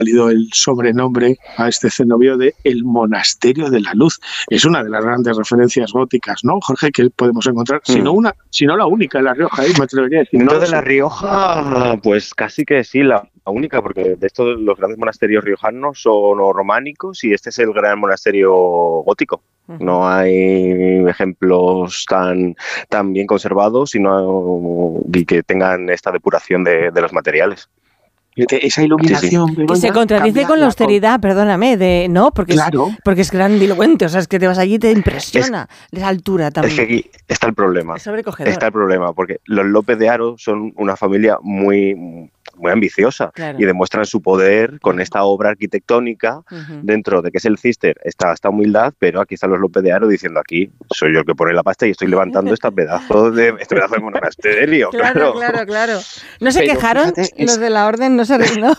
salido el sobrenombre a este cenobio de el Monasterio de la Luz. Es una de las grandes referencias góticas, ¿no, Jorge? Que podemos encontrar, si no la única en La Rioja, me atrevería a decir. Dentro de La Rioja, pues casi que sí, la única, porque de estos los grandes monasterios riojanos son románicos y este es el gran monasterio gótico. No hay ejemplos tan bien conservados y que tengan esta depuración de los materiales. Esa iluminación... Sí. Que se contradice con la austeridad, perdóname, ¿no? Porque, claro. Porque es grandilocuente, o sea, es que te vas allí y te impresiona esa altura también. Es que aquí está el problema. Es sobrecogedor. Está el problema, porque los López de Haro son una familia muy ambiciosa, claro, y demuestran su poder con esta obra arquitectónica dentro de que es el Cister, esta humildad, pero aquí están los López de Haro diciendo, aquí soy yo el que pone la pasta y estoy levantando este pedazo de monasterio. Claro. ¿No se quejaron los de la orden? No,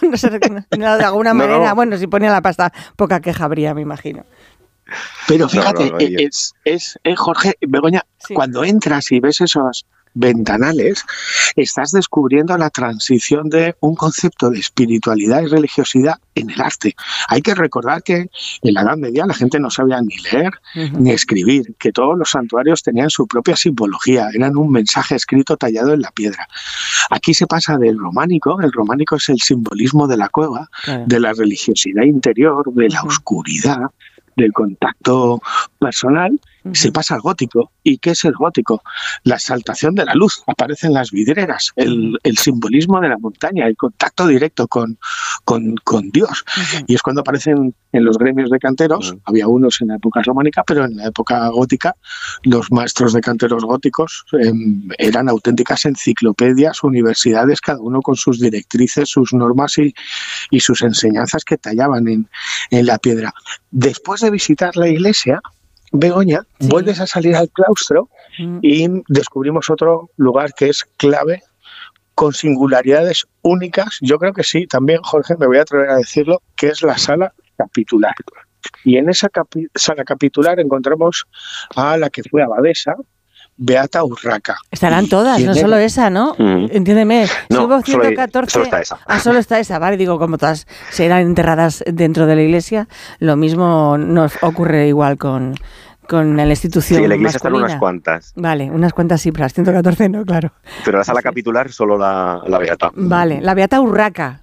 de alguna manera. No. Bueno, si ponía la pasta, poca queja habría, me imagino. Pero fíjate, Jorge, Begoña, sí, cuando entras y ves esos ventanales, estás descubriendo la transición de un concepto de espiritualidad y religiosidad en el arte. Hay que recordar que en la Edad Media la gente no sabía ni leer ni escribir, que todos los santuarios tenían su propia simbología, eran un mensaje escrito tallado en la piedra. Aquí se pasa del románico, el románico es el simbolismo de la cueva, de la religiosidad interior, de la oscuridad, del contacto personal, se pasa al gótico. ¿Y qué es el gótico? La exaltación de la luz, aparecen las vidrieras, el simbolismo de la montaña, el contacto directo con Dios. Y es cuando aparecen en los gremios de canteros, había unos en la época románica, pero en la época gótica, los maestros de canteros góticos eran auténticas enciclopedias, universidades, cada uno con sus directrices, sus normas y sus enseñanzas que tallaban en la piedra. Después de visitar la iglesia, Begoña, vuelves a salir al claustro y descubrimos otro lugar que es clave, con singularidades únicas. Yo creo que sí, también, Jorge, me voy a atrever a decirlo, que es la sala capitular. Y en esa sala capitular encontramos a la que fue abadesa, Beata Urraca. Estarán todas, no solo esa, ¿no? Entiéndeme. No, si hubo 114, solo está esa. Solo está esa, vale, digo, como todas serán enterradas dentro de la iglesia, lo mismo nos ocurre igual con la institución. Sí, en la iglesia masculina. están unas cuantas. Vale, unas cuantas sí, pero las 114 no, claro. Pero la sala capitular solo la Beata. Vale, la Beata Urraca.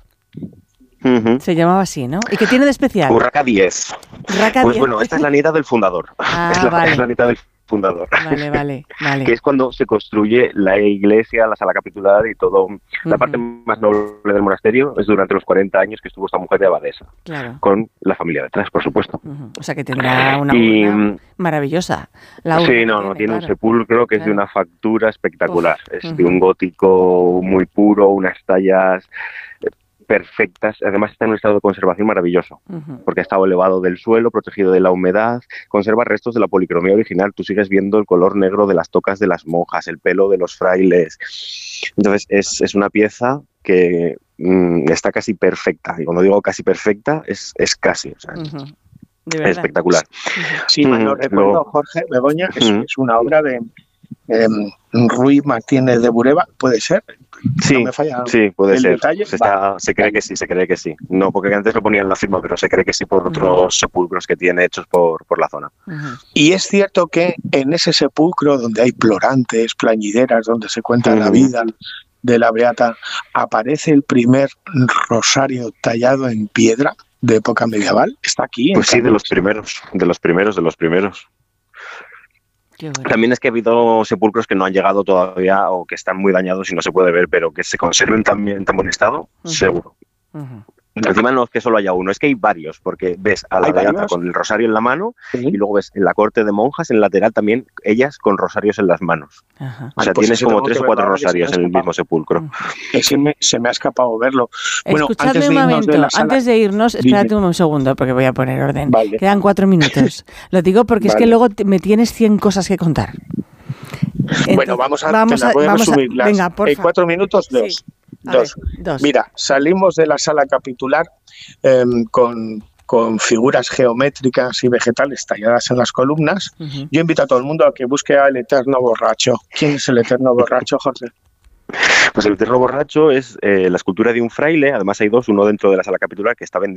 Se llamaba así, ¿no? ¿Y qué tiene de especial? Urraca 10. Urraca pues 10. Bueno, esta es la nieta del fundador. Vale. Es la nieta del fundador. Vale. Que es cuando se construye la iglesia, la sala capitular y todo. La parte más noble del monasterio es durante los 40 años que estuvo esta mujer de abadesa. Claro. Con la familia detrás, por supuesto. O sea que tendrá una urna maravillosa. Tiene un sepulcro que es de una factura espectacular. Es de un gótico muy puro, unas tallas perfectas, además está en un estado de conservación maravilloso, porque ha estado elevado del suelo, protegido de la humedad, conserva restos de la policromía original, tú sigues viendo el color negro de las tocas de las monjas, el pelo de los frailes, entonces es una pieza que está casi perfecta, y cuando digo casi perfecta, es casi, o sea, es espectacular. Sí, no recuerdo, Jorge, Begoña, es una obra de Ruy Martínez de Bureba, ¿puede ser? Sí, no me falla puede ser. Detalle. Se cree que sí. No, porque antes lo ponían en la firma, pero se cree que sí por otros sepulcros que tiene hechos por la zona. Y es cierto que en ese sepulcro donde hay plorantes, plañideras, donde se cuenta la vida de la Beata, aparece el primer rosario tallado en piedra de época medieval. Está aquí. Pues sí, de los primeros. Bueno. También es que ha habido sepulcros que no han llegado todavía o que están muy dañados y no se puede ver, pero que se conserven también en tan buen estado, seguro. Encima no es que solo haya uno, es que hay varios, porque ves a la Beata con el rosario en la mano y luego ves en la corte de monjas, en el lateral también, ellas con rosarios en las manos. O sea, tienes como 3 o 4 rosarios en el mismo sepulcro. Se me ha escapado verlo. Bueno, escuchadme un momento, antes de irnos, espérate un segundo, porque voy a poner orden. Vale. Quedan 4 minutos. Lo digo porque es que luego me tienes 100 cosas que contar. Entonces, bueno, vamos a resumirlas. Venga, por favor. 4 minutos, 2. Sí. Dos. Mira, salimos de la sala capitular con figuras geométricas y vegetales talladas en las columnas. Yo invito a todo el mundo a que busque al Eterno Borracho. ¿Quién es el Eterno Borracho, Jorge? Pues el Eterno Borracho es la escultura de un fraile, además hay 2, uno dentro de la sala capitular que está vendiendo